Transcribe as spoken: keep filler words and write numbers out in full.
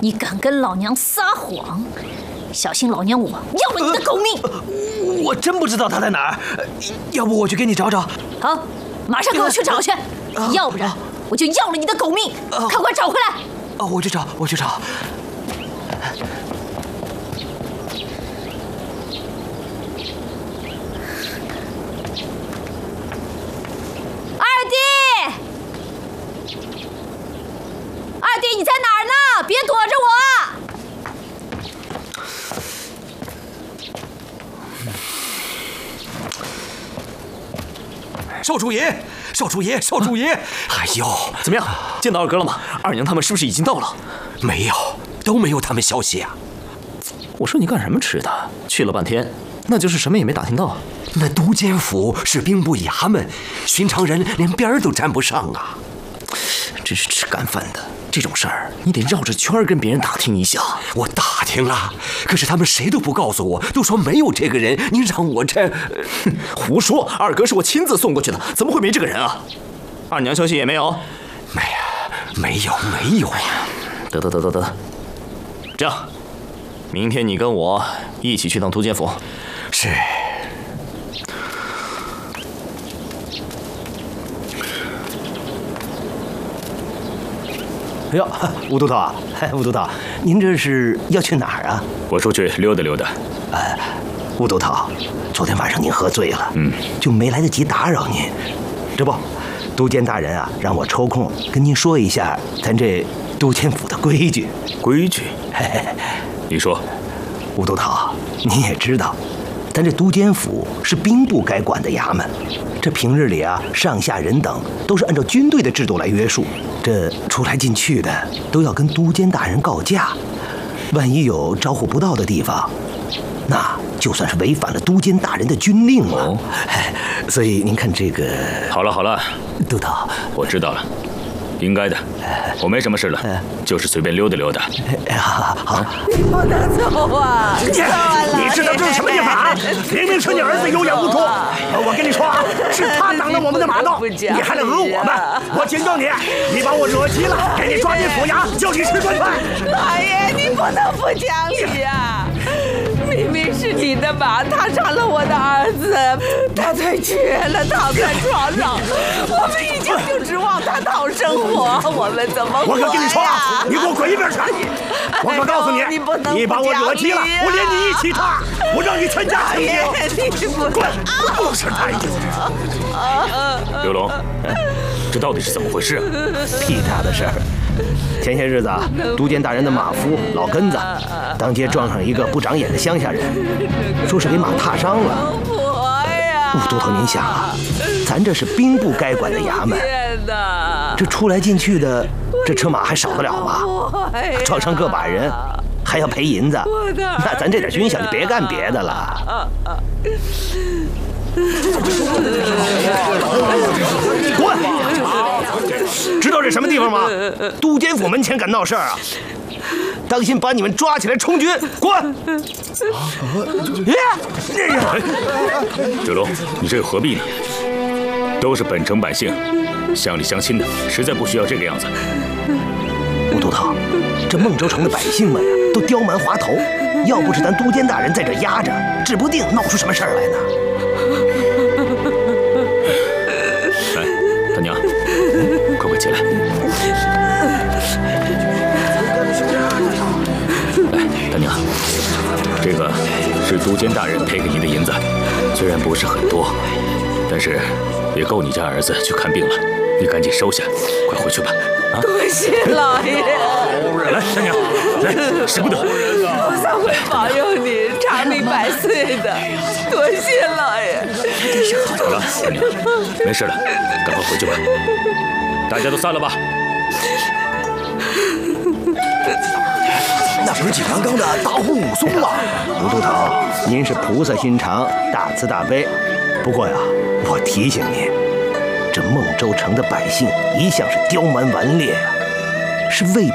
你敢跟老娘撒谎，小心老娘我要了你的狗命！ 呃、我真不知道他在哪儿，要不我去给你找找。 好，马上给我去找去，要不然我就要了你的狗命！快快找回来！ 哦，我去找，我去找。 二弟，二弟你在哪儿呢？别躲着我！ 少主爷，少主爷，少主爷！哎呦， 怎么样？见到二哥了吗？二娘他们是不是已经到了？ 没有，都没有他们消息啊。 我说你干什么吃的？去了半天，那就是什么也没打听到。 那都监府是兵部衙门，寻常人连边儿都沾不上啊。 真是吃干饭的，这种事儿你得绕着圈儿跟别人打听一下。 我打听了，可是他们谁都不告诉我，都说没有这个人。你让我这…… 哼，胡说！二哥是我亲自送过去的，怎么会没这个人啊？二娘消息也没有？ 没呀，没有，没有呀。 得得得得得，这样，明天你跟我一起去趟都监府。 是。 哎呦，吴都头，吴都头，您这是要去哪儿啊？ 我出去溜达溜达。 哎，吴都头，昨天晚上您喝醉了， 嗯， 就没来得及打扰您。这不，都监大人啊，让我抽空跟您说一下咱这都监府的规矩。 规矩？ 嘿嘿， 你说。 吴都头，您也知道，咱这都监府是兵部该管的衙门。这平日里啊，上下人等都是按照军队的制度来约束，这出来进去的都要跟都监大人告假，万一有招呼不到的地方，那就算是违反了都监大人的军令了。哦，所以您看这个…… 好了好了， 都头， 我知道了，应该的，我没什么事了，就是随便溜达溜达。 好，好， 你不能走啊！ 你你知道这是什么地方啊？明明是你儿子有眼无珠，我跟你说，是他挡了我们的马道，你还来讹我们！我警告你，你把我惹急了，给你抓进府衙，叫你吃顿饭。 老爷，你不能不讲理呀！明明是你的马踏伤了我的儿子，他腿瘸了，躺在床上，我们已经就指望他讨生活，我们怎么活呀？ 我可跟你说，你给我滚一边去！我可告诉你， 你不能你把我惹急了，我连你一起踏，我让你全家清醒！ 你不滚！不是他！ 刘龙，这到底是怎么回事啊？ 屁大的事儿！前些日子啊，都监大人的马夫老根子当街撞上一个不长眼的乡下人，说是给马踏伤了。 我呀， 吴都头，您想啊，咱这是兵部该管的衙门，这出来进去的，这车马还少得了吗？撞上个把人，还要赔银子，那咱这点军饷就别干别的了。滚！知道这什么地方吗？都监府门前敢闹事儿啊！当心把你们抓起来充军！滚！ 九龙，你这又何必呢？都是本城百姓，乡里乡亲的，实在不需要这个样子。 吴都头，这孟州城的百姓们呀，都刁蛮滑头，要不是咱都监大人在这压着，指不定闹出什么事儿来呢。 来，大娘，快快起来！来，大娘，这个是都监大人赔给你的银子，虽然不是很多，但是也够你家儿子去看病了。你赶紧收下，快回去吧。啊！ 多谢老爷。 来，大娘，来，舍不得。 菩萨会保佑你长命百岁的，多谢老爷。 好了，大娘，没事了，赶快回去吧。大家都散了吧。 那不是景阳冈的大红武松吗？吴都头，您是菩萨心肠，大慈大悲。不过呀，我提醒您，这孟州城的百姓一向是刁蛮顽劣啊，是为